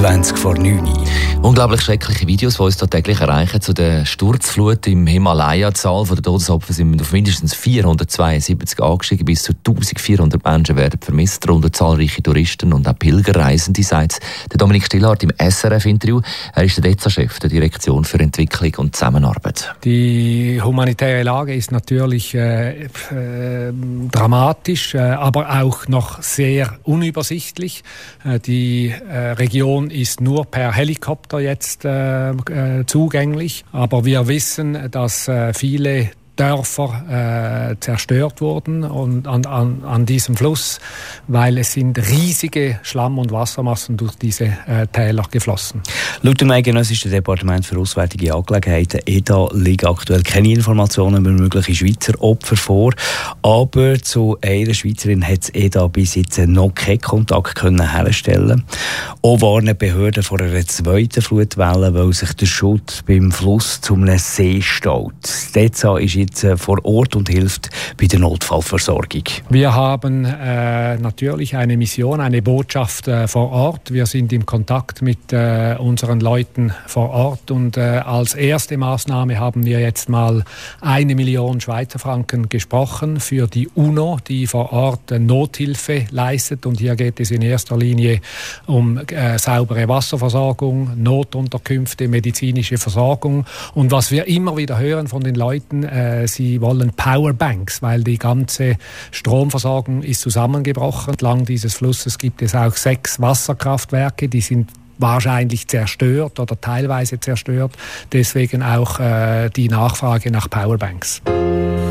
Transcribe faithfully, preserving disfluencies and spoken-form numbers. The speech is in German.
zwanzig vor neun. Unglaublich schreckliche Videos, die uns da täglich erreichen zu der Sturzflut im Himalaya. Die Zahl der Todesopfer sind auf mindestens vierhundertzweiundsiebzig angestiegen. Bis zu eintausendvierhundert Menschen werden vermisst, darunter zahlreiche Touristen und auch Pilgerreisende, sagt der Dominik Stillhardt im S R F-Interview. Er ist der D E Z A-Chef der Direktion für Entwicklung und Zusammenarbeit. Die humanitäre Lage ist natürlich äh, äh, dramatisch, äh, aber auch noch sehr unübersichtlich. Äh, die äh, Region ist nur per Helikopter jetzt äh, äh, zugänglich, aber wir wissen, dass äh, viele Dörfer äh, zerstört wurden und an, an, an diesem Fluss, weil es sind riesige Schlamm- und Wassermassen durch diese äh, Täler geflossen. Laut dem eidgenössischen Departement für Auswärtige Angelegenheiten E D A liegen aktuell keine Informationen über mögliche Schweizer Opfer vor, aber zu einer Schweizerin hat das E D A bis jetzt noch keinen Kontakt können herstellen. Auch warnen Behörden vor einer zweiten Flutwelle, weil sich der Schutt beim Fluss zum See staut. Das D E Z A ist jetzt vor Ort und hilft bei der Notfallversorgung. Wir haben äh, natürlich eine Mission, eine Botschaft äh, vor Ort. Wir sind im Kontakt mit äh, unseren Leuten vor Ort und äh, als erste Maßnahme haben wir jetzt mal eine Million Schweizer Franken gesprochen für die UNO, die vor Ort äh, Nothilfe leistet, und hier geht es in erster Linie um äh, saubere Wasserversorgung, Notunterkünfte, medizinische Versorgung, und was wir immer wieder hören von den Leuten, äh, sie wollen Powerbanks, weil die ganze Stromversorgung ist zusammengebrochen. Entlang dieses Flusses gibt es auch sechs Wasserkraftwerke, die sind wahrscheinlich zerstört oder teilweise zerstört. Deswegen auch äh, die Nachfrage nach Powerbanks.